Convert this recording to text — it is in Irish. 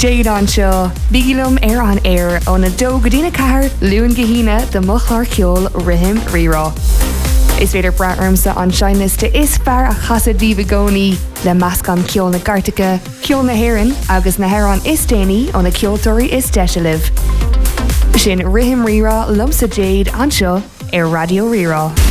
Jade anseo, bígilum an air on a dógadína cahar luúin gahína de mochlar ceol rihim rirá. Is féidir braarmsa an seinliste is fear a chasad díbagóní le meascan ceol na Gartacha, ceol na Héireann agus na Héireann is déanaí ó na ceoltóirí is deisialah. Sin rihim rirá lumsa Jade anseo ar Radio Rirá.